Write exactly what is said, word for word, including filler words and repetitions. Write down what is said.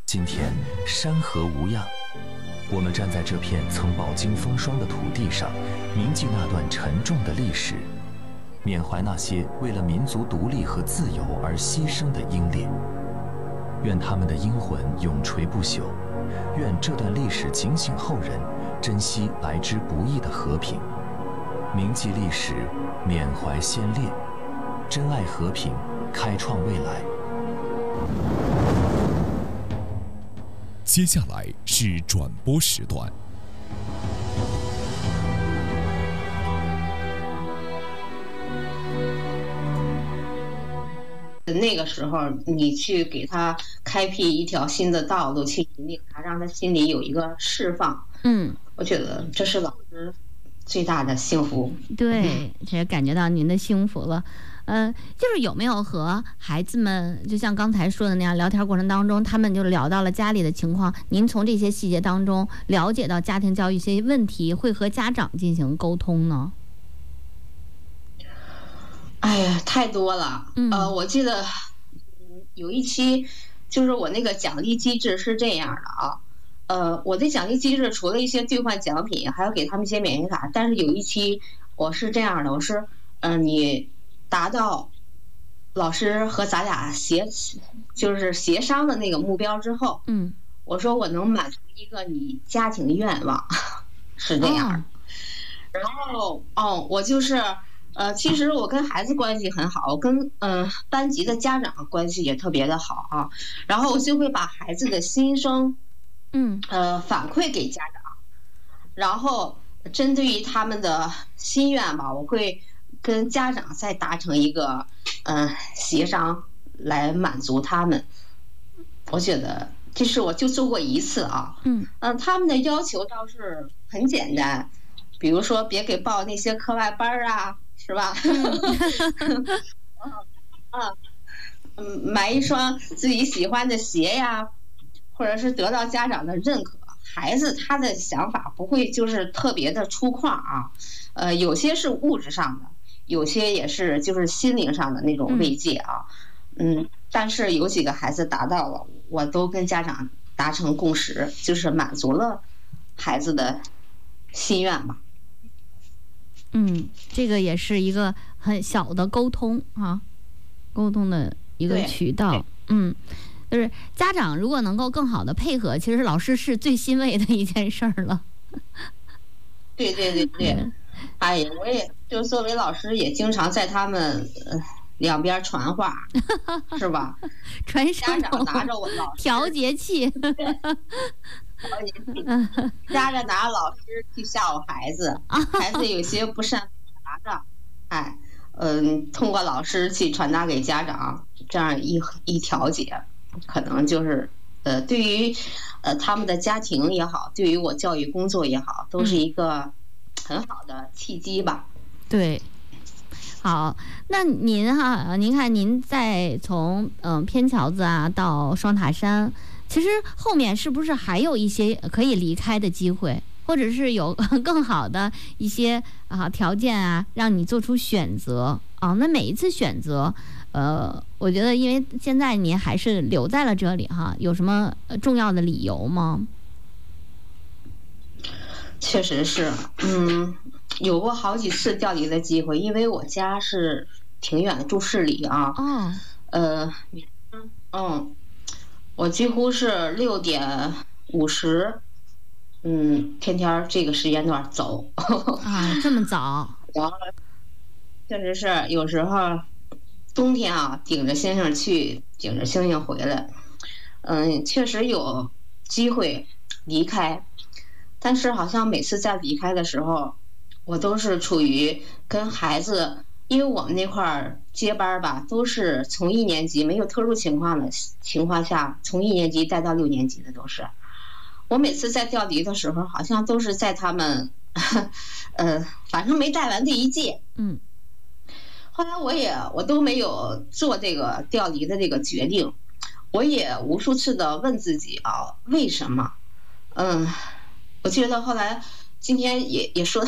今天山河无恙，我们站在这片曾饱经风霜的土地上，铭记那段沉重的历史，缅怀那些为了民族独立和自由而牺牲的英烈。愿他们的英魂永垂不朽，愿这段历史警醒后人珍惜来之不易的和平。铭记历史，缅怀先烈，珍爱和平，开创未来。 接下来是转播时段。 那个时候，你去给他开辟一条新的道路，去引领他，让他心里有一个释放。 嗯， 我觉得这是老师最大的幸福。 对，也感觉到您的幸福了。呃，就是有没有和孩子们，就像刚才说的那样，聊天过程当中，他们就聊到了家里的情况。您从这些细节当中了解到家庭教育一些问题，会和家长进行沟通呢？ 哎呀，太多了。 嗯、 呃，我记得有一期，就是我那个奖励机制是这样的啊。呃，我的奖励机制除了一些兑换奖品，还要给他们一些免费卡。但是有一期我是这样的，我是，嗯、呃，你达到老师和咱俩协就是协商的那个目标之后， 嗯， 我说我能满足一个你家庭愿望，是这样的。哦、然后，哦，我就是。呃，其实我跟孩子关系很好，我跟嗯、呃、班级的家长关系也特别的好啊。然后我就会把孩子的心声， 嗯， 呃反馈给家长，然后针对于他们的心愿吧，我会跟家长再达成一个嗯、呃、协商，来满足他们。我觉得这是我就做过一次啊， 嗯嗯、呃，他们的要求倒是很简单，比如说别给报那些课外班啊。是吧？啊，嗯，买一双自己喜欢的鞋呀，或者是得到家长的认可。孩子他的想法不会就是特别的粗犷啊，呃，有些是物质上的，有些也是就是心灵上的那种慰藉啊。嗯，但是有几个孩子达到了，我都跟家长达成共识，就是满足了孩子的心愿吧。 嗯，这个也是一个很小的沟通啊，沟通的一个渠道。嗯，就是家长如果能够更好的配合，其实老师是最欣慰的一件事儿了。 对对对对，嗯、哎呀，我也就作为老师，也经常在他们呃两边传话，是吧？ 传声家长拿着我老师调节器。 家长拿老师去吓唬孩子，孩子有些不善表达的，哎，嗯，通过老师去传达给家长，这样一一调解，可能就是呃，对于呃他们的家庭也好，对于我教育工作也好，都是一个很好的契机吧。 对。好，那您哈，您看您在从嗯、呃、偏桥子啊到双塔山，其实后面是不是还有一些可以离开的机会，或者是有更好的一些啊条件啊，让你做出选择啊？那每一次选择，呃，我觉得因为现在您还是留在了这里哈，有什么重要的理由吗？ 确实是，嗯。有过好几次调离的机会，因为我家是挺远，住市里啊。 哦。 呃，嗯，我几乎是六点五十，嗯，天天这个时间段走。 啊，这么早？ 然后，确实是有时候冬天啊，顶着星星去，顶着星星回来。嗯，确实有机会离开，但是好像每次在离开的时候。我都是处于跟孩子，因为我们那块儿接班吧，都是从一年级没有特殊情况的情况下，从一年级带到六年级的都是。我每次在调离的时候，好像都是在他们，呃，反正没带完这一届。 嗯。 后来我也我都没有做这个调离的这个决定，我也无数次的问自己啊，为什么？嗯，我觉得后来今天也也说。